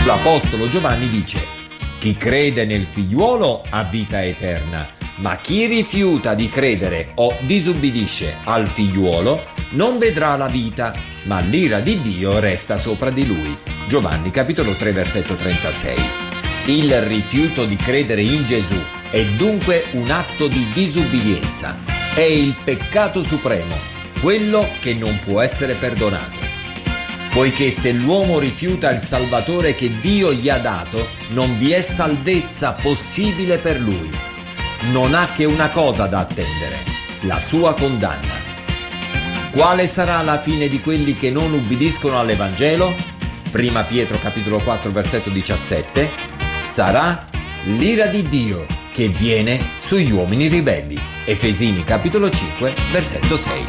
L'Apostolo Giovanni dice: chi crede nel figliuolo ha vita eterna, ma chi rifiuta di credere o disubbidisce al figliuolo non vedrà la vita, ma l'ira di Dio resta sopra di lui. Giovanni capitolo 3 versetto 36. Il rifiuto di credere in Gesù è dunque un atto di disubbidienza. È il peccato supremo, quello che non può essere perdonato. Poiché se l'uomo rifiuta il Salvatore che Dio gli ha dato, non vi è salvezza possibile per lui. Non ha che una cosa da attendere: la sua condanna. Quale sarà la fine di quelli che non ubbidiscono all'Evangelo? Prima Pietro capitolo 4 versetto 17. Sarà l'ira di Dio che viene sugli uomini ribelli. Efesini capitolo 5 versetto 6.